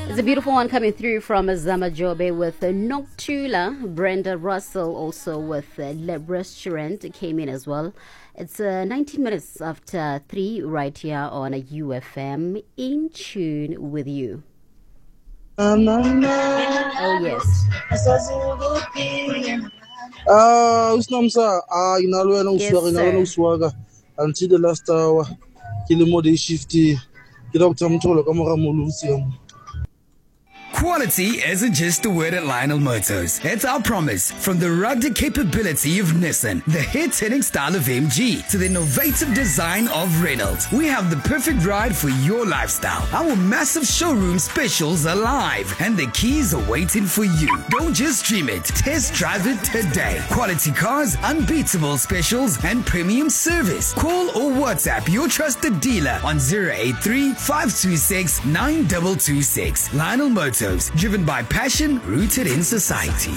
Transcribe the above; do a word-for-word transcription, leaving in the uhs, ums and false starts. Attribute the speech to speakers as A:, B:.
A: It's a beautiful one coming through from Zama Jobe with uh, Noctula. Brenda Russell also with uh, Le Restaurant came in as well. It's uh, nineteen minutes after three right here on a U F M, in tune with you. Oh yes.
B: Ah, usinomsa ah inalwena uswaka uswaka until the last hour kilimo day shift kilokutha mtholo kamora molusi.
C: Quality isn't just a word at Lionel Motors. It's our promise. From the rugged capability of Nissan, the hit-hitting style of M G, to the innovative design of Reynolds, we have the perfect ride for your lifestyle. Our massive showroom specials are live, and the keys are waiting for you. Don't just stream it. Test drive it today. Quality cars, unbeatable specials, and premium service. Call or WhatsApp your trusted dealer on zero eight three, five two six, nine two two six. Lionel Motors. Driven by passion, rooted in society.